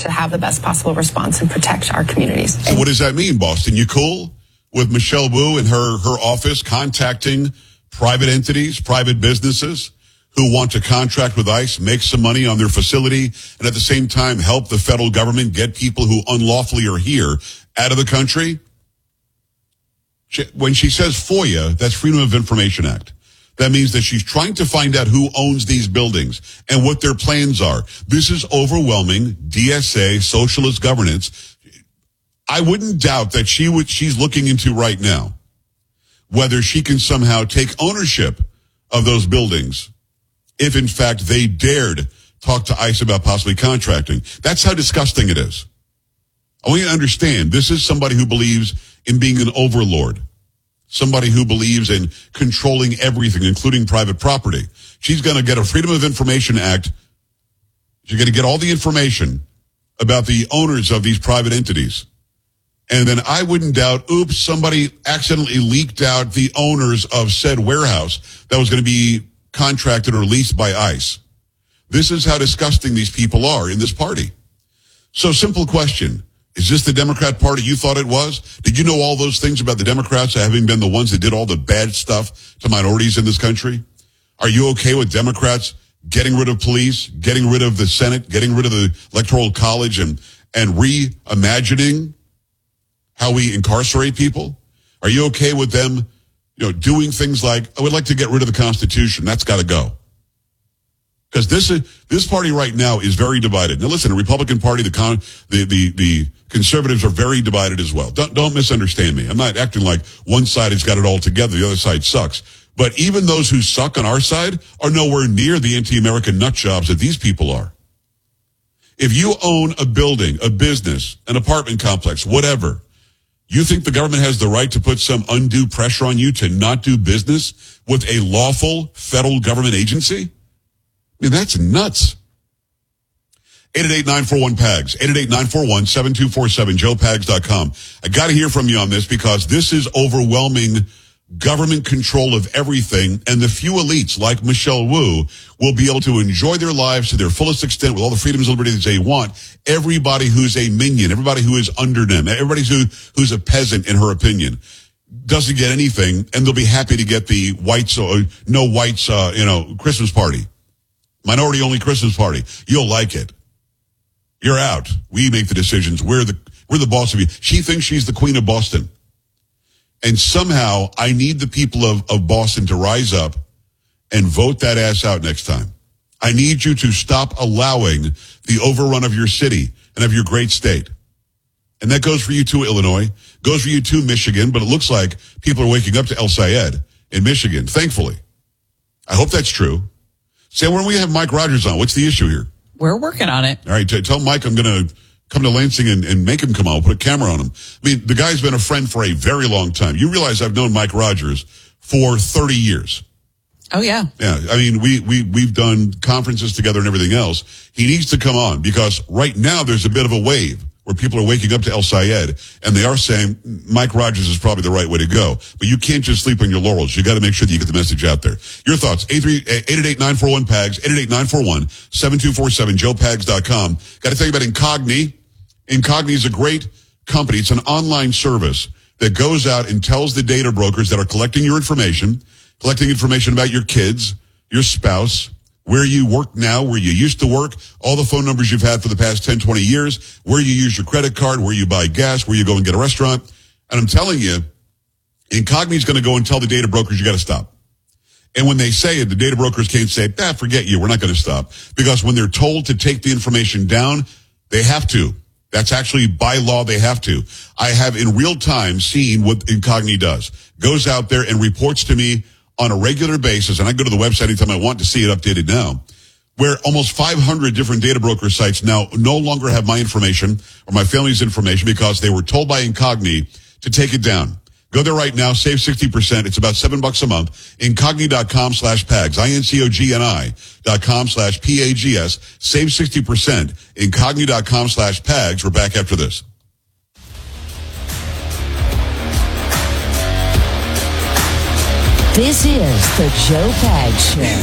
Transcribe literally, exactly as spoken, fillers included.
to have the best possible response and protect our communities. So what does that mean, Boston? You cool with Michelle Wu and her, her office contacting private entities, private businesses who want to contract with ICE, make some money on their facility, and at the same time help the federal government get people who unlawfully are here out of the country? When she says FOIA, that's Freedom of Information Act. That means that she's trying to find out who owns these buildings and what their plans are. This is overwhelming D S A, socialist governance. I wouldn't doubt that she would, she's looking into right now whether she can somehow take ownership of those buildings if, in fact, they dared talk to ICE about possibly contracting. That's how disgusting it is. I want you to understand, this is somebody who believes in being an overlord, somebody who believes in controlling everything, including private property. She's going to get a Freedom of Information Act. She's going to get all the information about the owners of these private entities. And then I wouldn't doubt, oops, somebody accidentally leaked out the owners of said warehouse that was going to be contracted or leased by ICE. This is how disgusting these people are in this party. So simple question. Is this the Democrat Party you thought it was? Did you know all those things about the Democrats having been the ones that did all the bad stuff to minorities in this country? Are you okay with Democrats getting rid of police, getting rid of the Senate, getting rid of the Electoral College, and, and reimagining how we incarcerate people? Are you okay with them, you know, doing things like, I would like to get rid of the Constitution. That's got to go. Because this is, this party right now is very divided. Now listen, the Republican Party, the con, the, the, the conservatives are very divided as well. Don't, don't misunderstand me. I'm not acting like one side has got it all together, the other side sucks. But even those who suck on our side are nowhere near the anti-American nut jobs that these people are. If you own a building, a business, an apartment complex, whatever, you think the government has the right to put some undue pressure on you to not do business with a lawful federal government agency? I mean, that's nuts. eight eight eight, nine four one, P A G S, eight eight eight, nine four one, seven two four seven, joe pags dot com. I got to hear from you on this because this is overwhelming government control of everything, and the few elites like Michelle Wu will be able to enjoy their lives to their fullest extent with all the freedoms and liberties they want. Everybody who's a minion, everybody who is under them, everybody who, who's a peasant, in her opinion, doesn't get anything, and they'll be happy to get the whites, or no whites, uh, you know, Christmas party. Minority only Christmas party. You'll like it. You're out. We make the decisions. We're the, we're the boss of you. She thinks she's the queen of Boston. And somehow I need the people of, of Boston to rise up and vote that ass out next time. I need you to stop allowing the overrun of your city and of your great state. And that goes for you too, Illinois. Goes for you too, Michigan. But it looks like people are waking up to El Sayed in Michigan, thankfully. I hope that's true. Say, when we have Mike Rogers on, what's the issue here? We're working on it. All right, t- tell Mike I'm going to come to Lansing and, and make him come out. We'll put a camera on him. I mean, the guy's been a friend for a very long time. You realize I've known Mike Rogers for thirty years. Oh, yeah. Yeah, I mean, we, we, we've done conferences together and everything else. He needs to come on because right now there's a bit of a wave where people are waking up to El Sayed, and they are saying Mike Rogers is probably the right way to go. But you can't just sleep on your laurels. You got to make sure that you get the message out there. Your thoughts, eight eight eight, nine four one, P A G S, eight eight eight, nine four one, seven two four seven, joe pags dot com. Got to tell you about Incogni. Incogni is a great company. It's an online service that goes out and tells the data brokers that are collecting your information, collecting information about your kids, your spouse, where you work now, where you used to work, all the phone numbers you've had for the past ten, twenty years, where you use your credit card, where you buy gas, where you go and get a restaurant. And I'm telling you, Incogni is going to go and tell the data brokers you got to stop. And when they say it, the data brokers can't say, ah, forget you, we're not going to stop. Because when they're told to take the information down, they have to. That's actually by law, they have to. I have in real time seen what Incogni does. Goes out there and reports to me on a regular basis, and I go to the website anytime I want to see it updated now, where almost five hundred different data broker sites now no longer have my information or my family's information because they were told by Incogni to take it down. Go there right now, save sixty percent. It's about seven bucks a month. Incogni.com slash PAGS, I-N-C-O-G-N-I dot com slash P-A-G-S. Save sixty percent. Incogni.com slash PAGS. We're back after this. This is the Joe Pags Show.